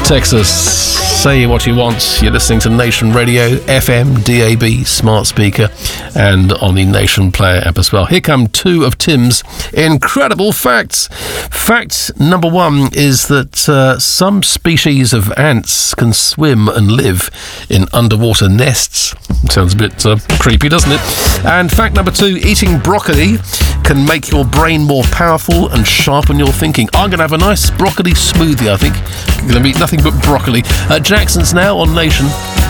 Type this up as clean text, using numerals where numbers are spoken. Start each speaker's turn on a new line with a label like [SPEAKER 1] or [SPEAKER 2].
[SPEAKER 1] Text us, say what you want. You're listening to Nation Radio, FM, DAB, smart speaker, and on the Nation Player app as well. Here come two of Tim's incredible facts. Fact number one is that some species of ants can swim and live in underwater nests. Sounds a bit creepy, doesn't it? And fact number two, eating broccoli can make your brain more powerful and sharpen your thinking. I'm going to have a nice broccoli smoothie, I think. I'm going to eat nothing but broccoli. Jackson's now on Nation.